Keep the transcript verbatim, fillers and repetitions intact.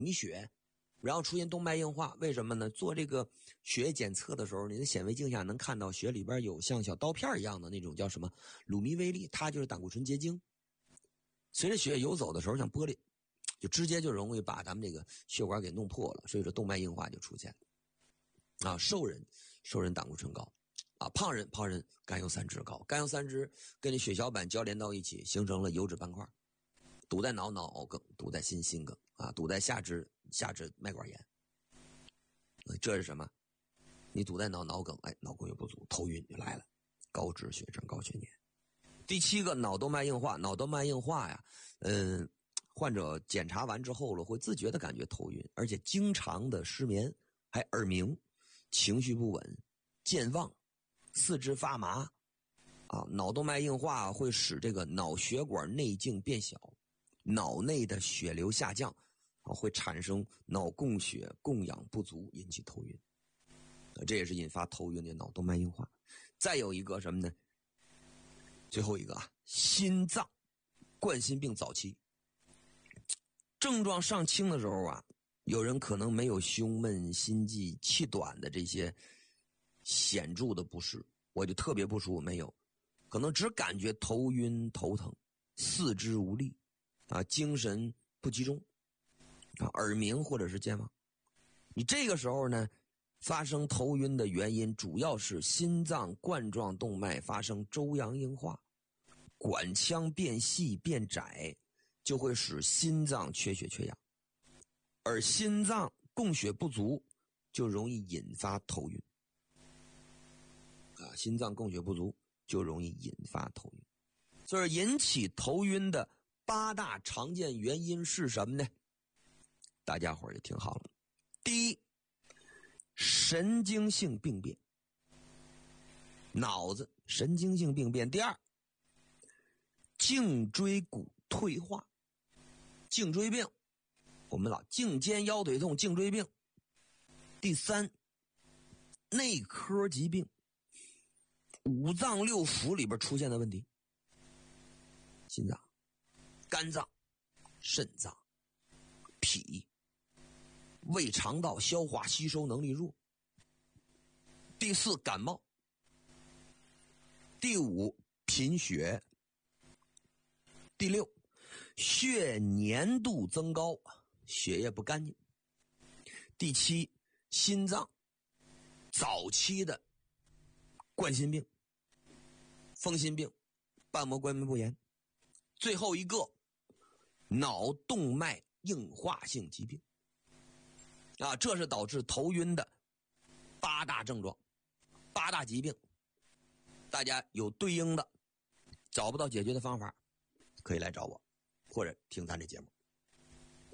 淤血，然后出现动脉硬化。为什么呢？做这个血液检测的时候，你的显微镜下能看到血里边有像小刀片一样的那种叫什么鲁米微粒，它就是胆固醇结晶。随着血液游走的时候，像玻璃，就直接就容易把咱们这个血管给弄破了，所以说动脉硬化就出现了。啊，瘦人瘦人胆固醇高，啊，胖人胖人甘油三酯高，甘油三酯跟你血小板交连到一起，形成了油脂斑块，堵在脑脑梗，堵在心心梗，啊，堵在下肢下肢脉管炎。这是什么？你堵在脑脑梗，哎，脑供血不足，头晕就来了，高脂血症、高血粘。第七个，脑动脉硬化。脑动脉硬化呀，嗯，患者检查完之后了，会自觉的感觉头晕，而且经常的失眠，还耳鸣，情绪不稳，健忘，四肢发麻。啊，脑动脉硬化会使这个脑血管内径变小，脑内的血流下降，啊，会产生脑供血供氧不足，引起头晕。啊，这也是引发头晕的脑动脉硬化。再有一个什么呢？最后一个啊，心脏冠心病早期症状上轻的时候啊，有人可能没有胸闷、心悸、气短的这些显著的不适，我就特别不舒服没有，可能只感觉头晕、头疼、四肢无力啊，精神不集中啊，耳鸣或者是健忘。你这个时候呢，发生头晕的原因主要是心脏冠状动脉发生粥样硬化，管腔变细变窄，就会使心脏缺血缺氧，而心脏供血不足就容易引发头晕。啊，心脏供血不足就容易引发头晕。所以引起头晕的八大常见原因是什么呢？大家伙儿也听好了。第一，神经性病变，脑子神经性病变。第二，颈椎骨退化，颈椎病，我们老颈肩腰腿痛，颈椎病。第三，内科疾病，五脏六腑里边出现的问题，心脏、肝脏、肾脏、脾、胃肠道消化吸收能力弱。第四，感冒。第五，贫血。第六，血粘度增高，血液不干净。第七，心脏早期的冠心病、风心病、瓣膜冠膜不炎。最后一个，脑动脉硬化性疾病。啊，这是导致头晕的八大症状、八大疾病。大家有对应的找不到解决的方法，可以来找我，或者听咱这节目。